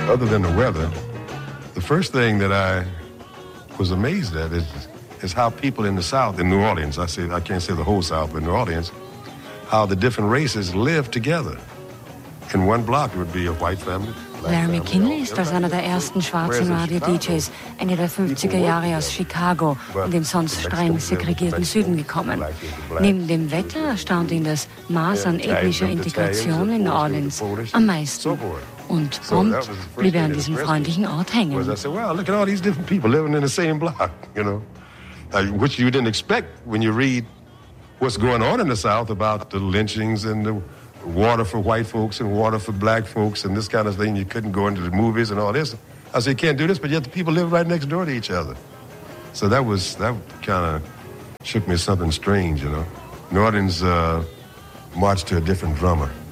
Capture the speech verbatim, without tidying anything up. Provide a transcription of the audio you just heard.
Other than the weather, the first thing that I was amazed at is, is how people in the South, in New Orleans, I say I can't say the whole South, but New Orleans, how the different races live together. In one block it would be a white family. Larry McKinley ist als einer der ersten schwarzen Radio-D Js Ende der fünfziger Jahre aus Chicago in den sonst streng segregierten Süden gekommen. Neben dem Wetter erstaunt ihn das Maß an ethnischer Integration in New Orleans am meisten. Und prompt blieb er an diesem freundlichen Ort hängen. Which you didn't expect when you read what's going on in the South about the lynchings and the water for white folks and water for black folks and this kind of thing. You couldn't go into the movies and all this. I said, you can't do this, but yet the people live right next door to each other. So that was, that kind of shook me something strange, you know. New Orleans uh, marched to a different drummer.